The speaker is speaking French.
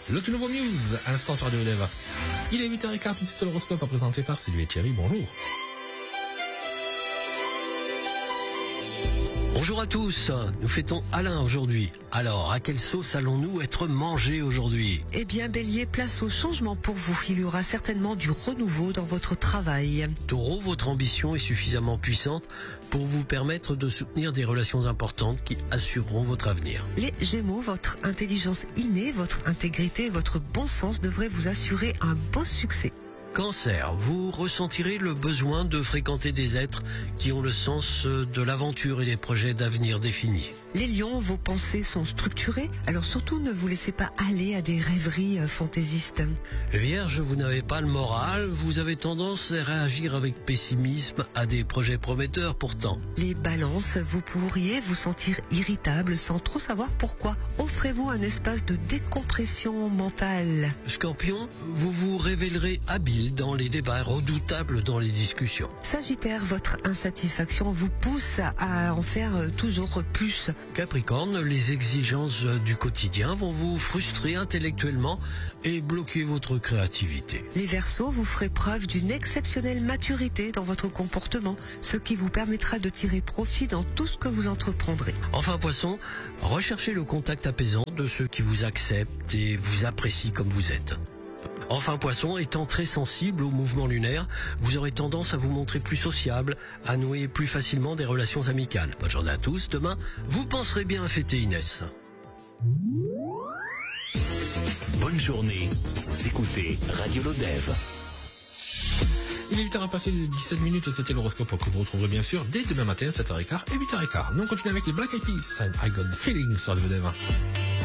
Le tout nouveau Muse, à l'instant sur Radio Lève. Il est 8h15, tout de suite l'horoscope à présenter par Sylvie et Thierry. Bonjour. Bonjour à tous, nous fêtons Alain aujourd'hui. Alors, à quelle sauce allons-nous être mangés aujourd'hui? Eh bien, Bélier, place au changement pour vous. Il y aura certainement du renouveau dans votre travail. Taureau, votre ambition est suffisamment puissante pour vous permettre de soutenir des relations importantes qui assureront votre avenir. Les Gémeaux, votre intelligence innée, votre intégrité, votre bon sens devraient vous assurer un beau succès. Cancer, vous ressentirez le besoin de fréquenter des êtres qui ont le sens de l'aventure et des projets d'avenir définis. Les Lions, vos pensées sont structurées, alors surtout ne vous laissez pas aller à des rêveries fantaisistes. Vierge, vous n'avez pas le moral, vous avez tendance à réagir avec pessimisme à des projets prometteurs pourtant. Les Balances, vous pourriez vous sentir irritable sans trop savoir pourquoi. Offrez-vous un espace de décompression mentale. Scorpion, vous vous révélerez habile dans les débats, redoutable dans les discussions. Sagittaire, votre insatisfaction vous pousse à en faire toujours plus. Capricorne, les exigences du quotidien vont vous frustrer intellectuellement et bloquer votre créativité. Les Verseaux, vous ferez preuve d'une exceptionnelle maturité dans votre comportement, ce qui vous permettra de tirer profit dans tout ce que vous entreprendrez. Enfin Poisson, recherchez le contact apaisant de ceux qui vous acceptent et vous apprécient comme vous êtes. Enfin Poisson, étant très sensible au mouvement lunaire, vous aurez tendance à vous montrer plus sociable, à nouer plus facilement des relations amicales. Bonne journée à tous, demain, vous penserez bien à fêter Inès. Bonne journée, vous écoutez Radio Lodève. Il est 8h passé de 17 minutes, c'était l'horoscope que vous retrouverez bien sûr dès demain matin, 7h15 et 8h15. Nous on continue avec les Black Eyed Peas, I Got the Feeling sur le Lève.